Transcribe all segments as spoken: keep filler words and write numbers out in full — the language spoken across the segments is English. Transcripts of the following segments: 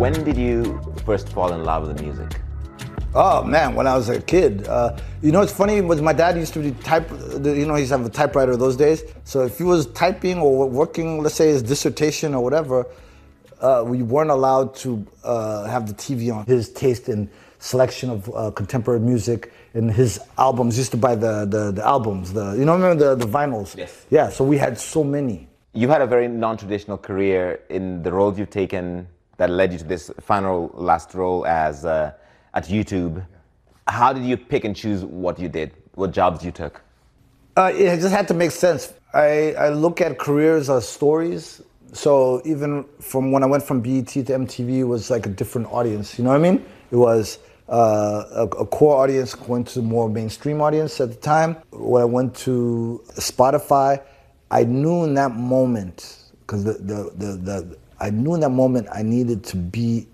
When did you first fall in love with music? Oh man, when I was a kid. Uh, you know, it's funny, was my dad used to be type, you know, he used to have a typewriter those days. So if he was typing or working, let's say his dissertation or whatever, uh, we weren't allowed to uh, have the T V on. His taste in selection of uh, contemporary music and his albums, used to buy the, the, the albums, the you know, remember the, the vinyls? Yes. Yeah, so we had so many. You had a very non-traditional career in the roles you've taken that led you to this final last role as uh, at YouTube. How did you pick and choose what you did, what jobs you took? Uh, it just had to make sense. I, I look at careers as stories. So even from when I went from B E T to M T V, it was like a different audience. You know what I mean? It was uh, a, a core audience going to more mainstream audience at the time. When I went to Spotify, I knew in that moment, because the, the, the, the, I knew in that moment I needed to be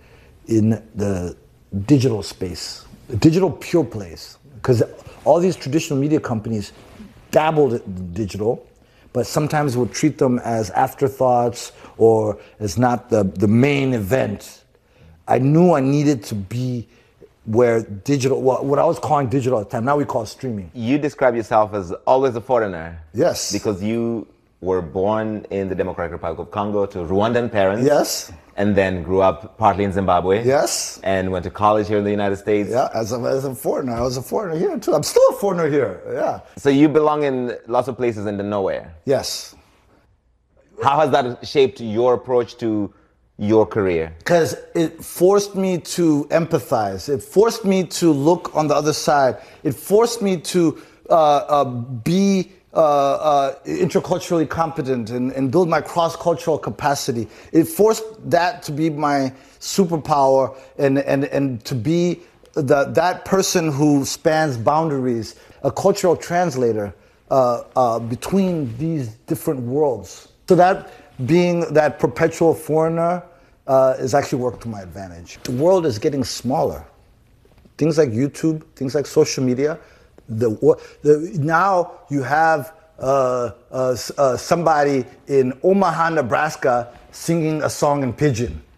in the digital space, the digital pure plays, because all these traditional media companies dabbled in digital, but sometimes would treat them as afterthoughts or as not the, the main event. I knew I needed to be where digital, well, what I was calling digital at the time, now we call it streaming. You describe yourself as always a foreigner. Yes. Because you were born in the Democratic Republic of Congo to Rwandan parents. Yes. And then grew up partly in Zimbabwe. Yes. And went to college here in the United States. Yeah, as a, as a foreigner. I was a foreigner here too. I'm still a foreigner here, yeah. So you belong in lots of places in the nowhere. Yes. How has that shaped your approach to your career? Because it forced me to empathize. It forced me to look on the other side. It forced me to uh, uh, be uh, uh, interculturally competent and, and build my cross-cultural capacity. It forced that to be my superpower and, and, and to be the, that person who spans boundaries, a cultural translator uh, uh, between these different worlds. So that being that perpetual foreigner uh, is actually worked to my advantage. The world is getting smaller. Things like YouTube, things like social media, the, the now you have uh, uh, uh, somebody in Omaha, Nebraska singing a song in Pidgin.